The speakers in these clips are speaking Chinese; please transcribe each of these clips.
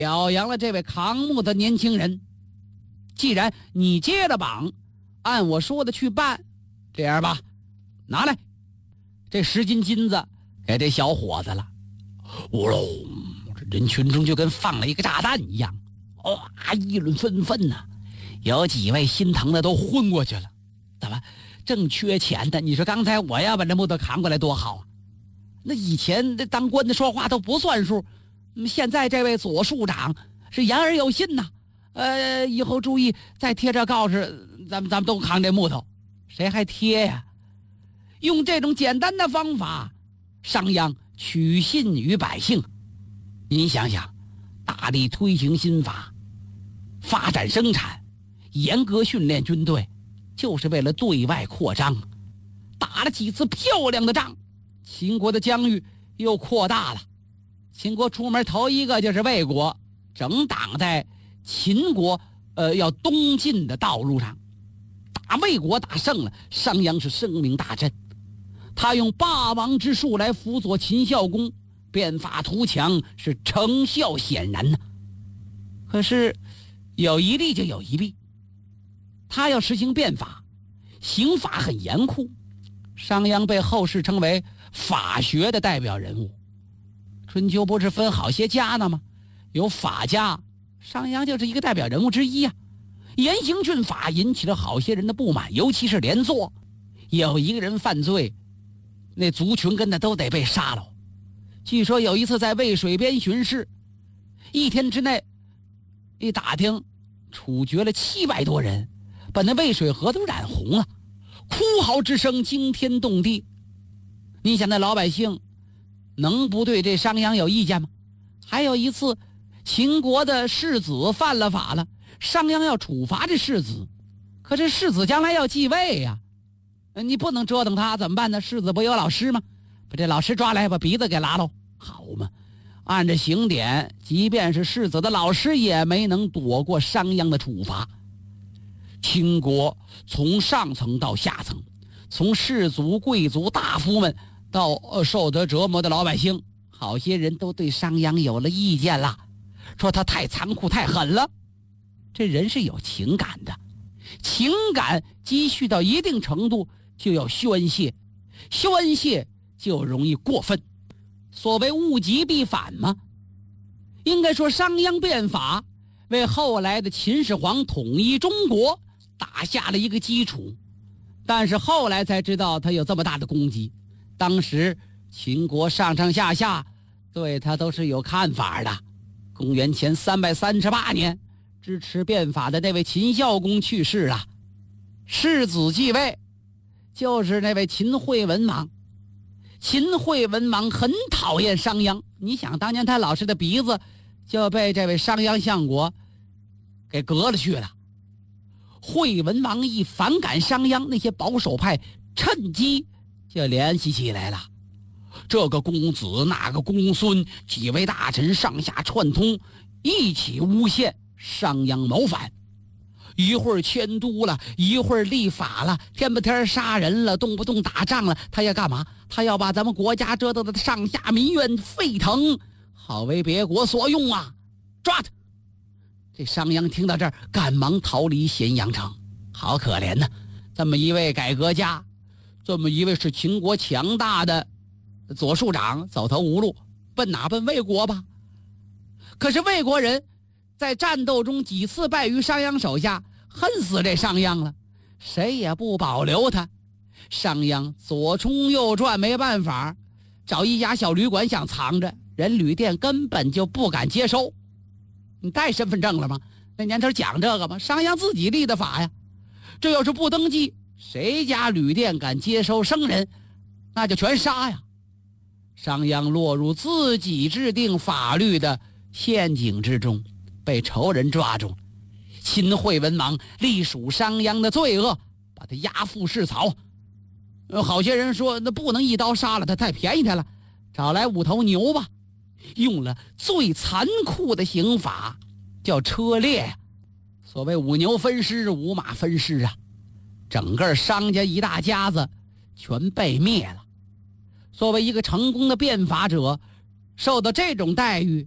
表扬了这位扛木的年轻人。既然你接了榜，按我说的去办，这样吧，拿来这10斤金子给这小伙子了。呜隆，这人群中就跟放了一个炸弹一样，哇，议论纷纷呐。有几位心疼的都昏过去了。怎么正缺钱的？你说刚才我要把这木头扛过来多好啊！那以前这当官的说话都不算数，现在这位左庶长是言而有信呐。以后注意再贴这告示，咱们都扛这木头。谁还贴呀？用这种简单的方法，商鞅取信于百姓。您想想，大力推行新法，发展生产，严格训练军队，就是为了对外扩张。打了几次漂亮的仗，秦国的疆域又扩大了。秦国出门头一个就是魏国，正挡在秦国要东进的道路上。打魏国打胜了，商鞅是声名大振，他用霸王之术来辅佐秦孝公，变法图强，是成效显然呢。可是有一利就有一弊，他要实行变法，刑法很严酷。商鞅被后世称为法学的代表人物。春秋不是分好些家呢吗？有法家，商鞅就是一个代表人物之一啊。严刑峻法引起了好些人的不满，尤其是连坐，有一个人犯罪，那族群跟他都得被杀了。据说有一次在渭水边巡视，一天之内一打听，处决了700多人，把那渭水河都染红了，哭嚎之声惊天动地。你想那老百姓能不对这商鞅有意见吗？还有一次，秦国的世子犯了法了，商鞅要处罚这世子，可这世子将来要继位呀，你不能折腾他，怎么办呢？世子不有老师吗？把这老师抓来，把鼻子给拉喽，好嘛！按着刑典，即便是世子的老师也没能躲过商鞅的处罚。秦国从上层到下层，从士族、贵族、大夫们到受得折磨的老百姓，好些人都对商鞅有了意见了，说他太残酷太狠了。这人是有情感的，情感积蓄到一定程度就要宣泄，宣泄就容易过分。所谓物极必反嘛。应该说商鞅变法为后来的秦始皇统一中国打下了一个基础，但是后来才知道他有这么大的功绩。当时秦国上上下下对他都是有看法的。公元前338年，支持变法的那位秦孝公去世了，世子继位，就是那位秦惠文王。秦惠文王很讨厌商鞅，你想当年他老师的鼻子就被这位商鞅相国给割了去了。惠文王一反感商鞅，那些保守派趁机就联系起来了，这个公子那个公孙，几位大臣上下串通，一起诬陷商鞅谋反。一会儿迁都了，一会儿立法了，天不天杀人了，动不动打仗了，他要干嘛？他要把咱们国家折腾的上下民怨沸腾，好为别国所用啊！抓他！这商鞅听到这儿，赶忙逃离咸阳城。好可怜呐，这么一位改革家，这么一位是秦国强大的左庶长，走投无路，奔哪？奔魏国吧。可是魏国人在战斗中几次败于商鞅手下，恨死这商鞅了，谁也不保留他。商鞅左冲右转，没办法，找一家小旅馆想藏着，人旅店根本就不敢接收。你带身份证了吗？那年头讲这个吗？商鞅自己立的法呀，这要是不登记，谁家旅店敢接收生人，那就全杀呀。商鞅落入自己制定法律的陷阱之中，被仇人抓住。秦惠文王隶属商鞅的罪恶，把他押赴市草。好些人说那不能一刀杀了他，太便宜他了，找来5头牛吧，用了最残酷的刑法，叫车裂。所谓5牛分尸，5马分尸啊，整个商家一大家子全被灭了。作为一个成功的变法者，受到这种待遇，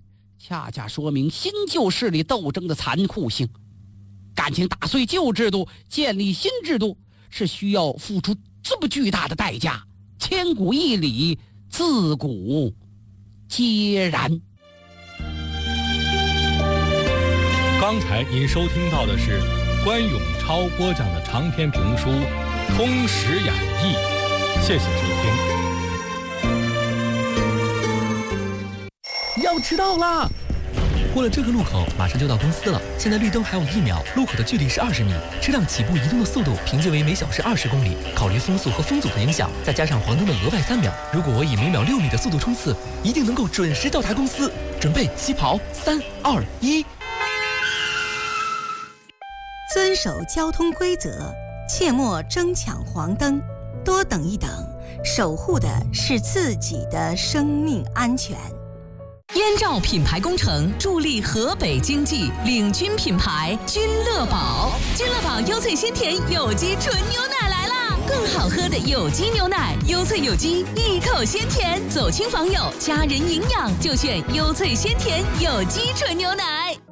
恰恰说明新旧势力斗争的残酷性。感情打碎旧制度，建立新制度，是需要付出这么巨大的代价，千古一理，自古皆然。 刚才您收听到的是关永超播讲的长篇评书《通史演义》，谢谢收听。 要迟到啦！过了这个路口，马上就到公司了。现在绿灯还有1秒，路口的距离是20米，车辆起步移动的速度平均为每小时20公里。考虑风速和风阻的影响，再加上黄灯的额外3秒，如果我以每秒6米的速度冲刺，一定能够准时到达公司。准备起跑，3、2、1。 遵守交通规则，切莫争抢黄灯，多等一等，守护的是自己的生命安全。 燕赵品牌工程助力河北经济，领军品牌君乐宝。君乐宝优萃鲜甜有机纯牛奶来啦！更好喝的有机牛奶，优萃有机，一口鲜甜，走亲访友，家人营养就选优萃鲜甜有机纯牛奶。